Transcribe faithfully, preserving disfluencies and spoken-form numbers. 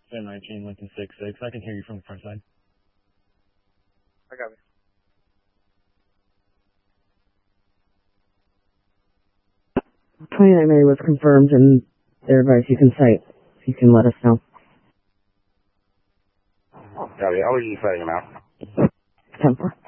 ten nineteen, Lincoln six six. I can hear you from the front side. I got it. twenty-nine Mary was confirmed, and their advice you can cite. You can let us know. Copy. I'll leave you citing them out. ten four.